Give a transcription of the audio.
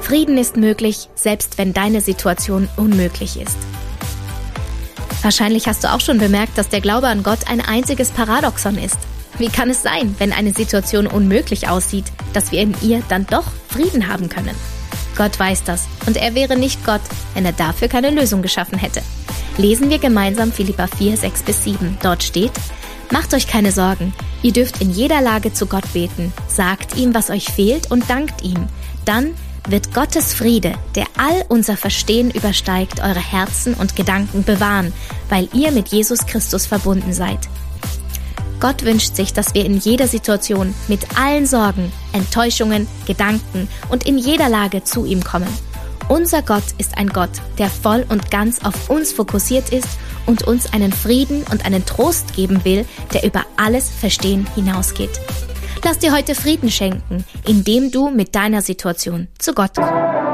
Frieden ist möglich, selbst wenn deine Situation unmöglich ist. Wahrscheinlich hast du auch schon bemerkt, dass der Glaube an Gott ein einziges Paradoxon ist. Wie kann es sein, wenn eine Situation unmöglich aussieht, dass wir in ihr dann doch Frieden haben können? Gott weiß das und er wäre nicht Gott, wenn er dafür keine Lösung geschaffen hätte. Lesen wir gemeinsam Philipper 4, 6-7. Dort steht: Macht euch keine Sorgen, ihr dürft in jeder Lage zu Gott beten, sagt ihm, was euch fehlt und dankt ihm. Dann wird Gottes Friede, der all unser Verstehen übersteigt, eure Herzen und Gedanken bewahren, weil ihr mit Jesus Christus verbunden seid. Gott wünscht sich, dass wir in jeder Situation mit allen Sorgen, Enttäuschungen, Gedanken und in jeder Lage zu ihm kommen. Unser Gott ist ein Gott, der voll und ganz auf uns fokussiert ist und uns einen Frieden und einen Trost geben will, der über alles Verstehen hinausgeht. Lass dir heute Frieden schenken, indem du mit deiner Situation zu Gott kommst.